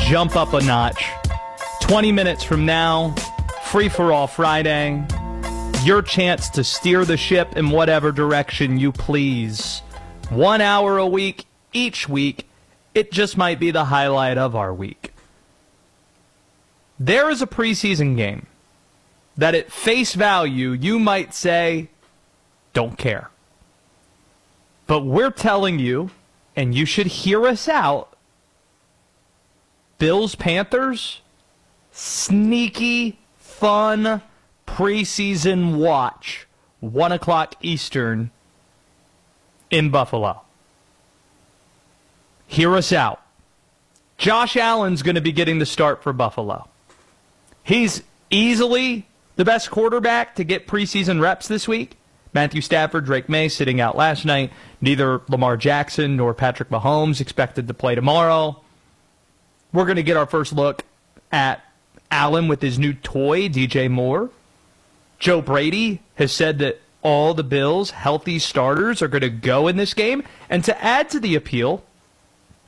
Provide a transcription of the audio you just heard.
jump up a notch. 20 minutes from now, Free for All Friday. Your chance to steer the ship in whatever direction you please. 1 hour a week, each week. It just might be the highlight of our week. There is a preseason game that at face value you might say, don't care. But we're telling you, and you should hear us out, Bills-Panthers, sneaky, fun preseason watch, 1 o'clock Eastern in Buffalo. Hear us out. Josh Allen's going to be getting the start for Buffalo. He's easily the best quarterback to get preseason reps this week. Matthew Stafford, Drake May sitting out last night. Neither Lamar Jackson nor Patrick Mahomes expected to play tomorrow. We're going to get our first look at Allen with his new toy, DJ Moore. Joe Brady has said that all the Bills' healthy starters are going to go in this game. And to add to the appeal,